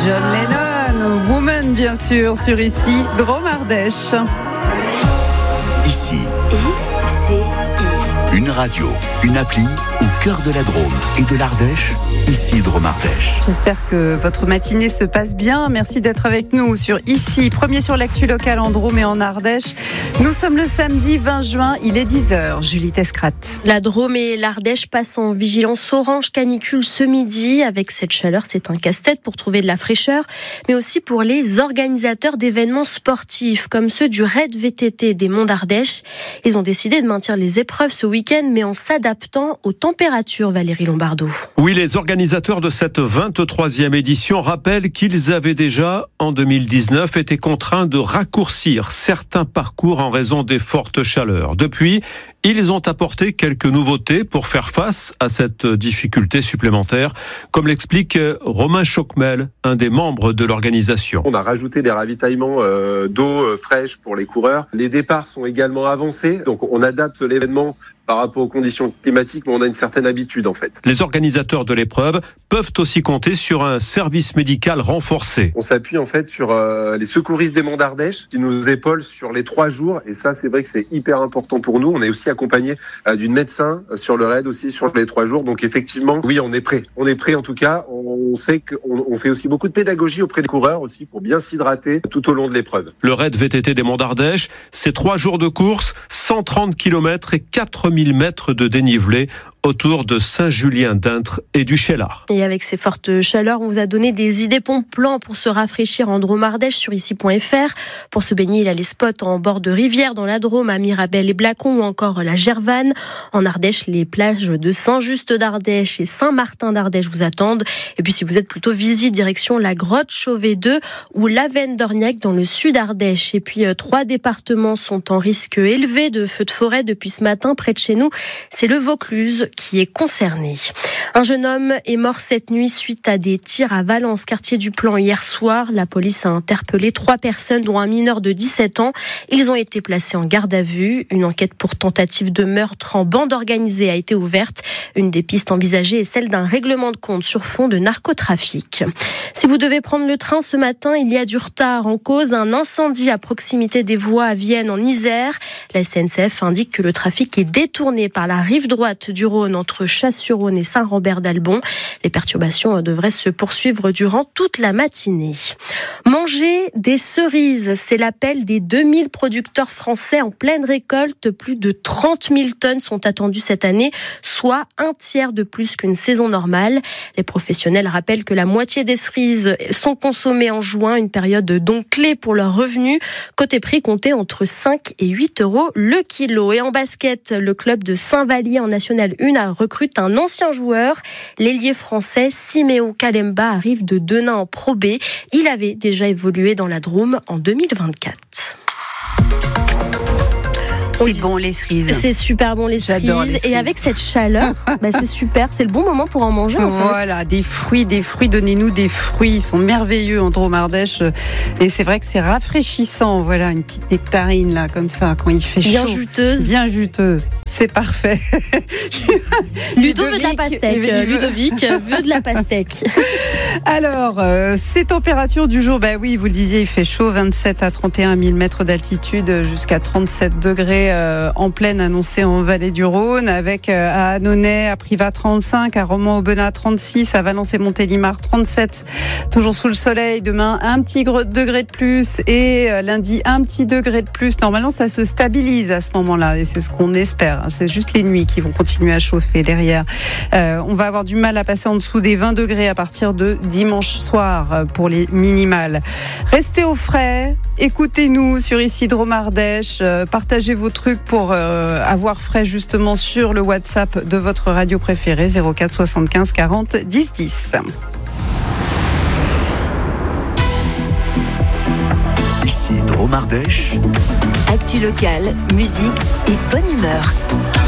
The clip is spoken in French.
John Lennon, Woman bien sûr, sur ici, Drôme Ardèche. Ici, ICI. une radio, une appli au cœur de la Drôme et de l'Ardèche. Ici, Drôme Ardèche. J'espère que votre matinée se passe bien. Merci d'être avec nous sur ici, premier sur l'actu locale en Drôme et en Ardèche. Nous sommes le samedi 20 juin, il est 10h. Julie Tescrat. La Drôme et l'Ardèche passent en vigilance orange canicule ce midi. Avec cette chaleur, c'est un casse-tête pour trouver de la fraîcheur, mais aussi pour les organisateurs d'événements sportifs, comme ceux du Raid VTT des Monts d'Ardèche. Ils ont décidé de maintenir les épreuves ce week-end, mais en s'adaptant aux températures, Valérie Lombardo. Oui, les organisateurs de cette 23e édition rappellent qu'ils avaient déjà, en 2019, été contraints de raccourcir certains parcours en raison des fortes chaleurs. Depuis, ils ont apporté quelques nouveautés pour faire face à cette difficulté supplémentaire, comme l'explique Romain Chocmel, un des membres de l'organisation. On a rajouté des ravitaillements d'eau fraîche pour les coureurs. Les départs sont également avancés, donc on adapte l'événement par rapport aux conditions climatiques, mais on a une certaine habitude en fait. Les organisateurs de l'épreuve peuvent aussi compter sur un service médical renforcé. On s'appuie en fait sur les secouristes des Monts d'Ardèche qui nous épaulent sur les 3 jours, et ça c'est vrai que c'est hyper important pour nous. On est aussi accompagné d'une médecin sur le raid aussi sur les 3 jours, donc effectivement oui, on est prêt. On est prêt en tout cas. On sait qu'on fait aussi beaucoup de pédagogie auprès des coureurs aussi pour bien s'hydrater tout au long de l'épreuve. Le raid VTT des Monts d'Ardèche, c'est 3 jours de course, 130 km et 4000 mètres de dénivelé autour de Saint-Julien-d'Intres et du Cheylard. Et avec ces fortes chaleurs, on vous a donné des idées bons plans pour se rafraîchir en Drôme Ardèche sur ici.fr. Pour se baigner, il y a les spots en bord de rivière dans la Drôme, à Mirabel et Blacon ou encore la Gervanne. En Ardèche, les plages de Saint-Just d'Ardèche et Saint-Martin d'Ardèche vous attendent. Et puis si vous êtes plutôt visite, direction la grotte Chauvet 2 ou l'Avenne d'Orniac dans le sud Ardèche. Et puis 3 départements sont en risque élevé de feux de forêt depuis ce matin près de chez nous. C'est le Vaucluse qui est concerné. Un jeune homme est mort cette nuit suite à des tirs à Valence, quartier du Plan, hier soir. La police a interpellé 3 personnes, dont un mineur de 17 ans. Ils ont été placés en garde à vue. Une enquête pour tentative de meurtre en bande organisée a été ouverte. Une des pistes envisagées est celle d'un règlement de compte sur fond de narcotrafic. Si vous devez prendre le train ce matin, il y a du retard. En cause, un incendie à proximité des voies à Vienne, en Isère. La SNCF indique que le trafic est détourné par la rive droite du Rhône entre Chasse-sur-Rhône et Saint-Rambert-d'Albon. Les perturbations devraient se poursuivre durant toute la matinée. Manger des cerises, c'est l'appel des 2000 producteurs français en pleine récolte. Plus de 30 000 tonnes sont attendues cette année, soit un tiers de plus qu'une saison normale. Les professionnels rappellent que la moitié des cerises sont consommées en juin, une période donc clé pour leurs revenus. Côté prix, comptez entre 5 et 8 euros le kilo. Et en basket, le club de Saint-Vallier en National 1 recrute un ancien joueur. L'ailier français Siméo Kalemba arrive de Denain en Pro B. Il avait déjà évolué dans la Drôme en 2024. C'est bon les cerises. C'est super bon les cerises. Et avec cette chaleur, c'est super. C'est le bon moment pour en manger en fait. Voilà, des fruits. Donnez-nous des fruits. Ils sont merveilleux en Drôme Ardèche. Et c'est vrai que c'est rafraîchissant. Voilà, une petite nectarine là, comme ça, quand il fait bien chaud. Bien juteuse. C'est parfait. Ludo veut de la pastèque. Ludovic veut de la pastèque. Alors, ces températures du jour, oui, vous le disiez, il fait chaud, 27 à 31 000 mètres d'altitude, jusqu'à 37 degrés en plaine annoncée en vallée du Rhône, avec à Annonay, à Privas 35, à Romans-Aubenas 36, à Valence et Montélimar 37, toujours sous le soleil. Demain, un petit degré de plus et lundi, un petit degré de plus. Normalement, ça se stabilise à ce moment-là et c'est ce qu'on espère. C'est juste les nuits qui vont continuer à chauffer derrière. On va avoir du mal à passer en dessous des 20 degrés à partir de dimanche soir pour les minimales. Restez au frais, écoutez-nous sur ici Drôme Ardèche, partagez vos trucs pour avoir frais justement sur le WhatsApp de votre radio préférée 04 75 40 10 10. Ici Drôme Ardèche. Actu locale, musique et bonne humeur.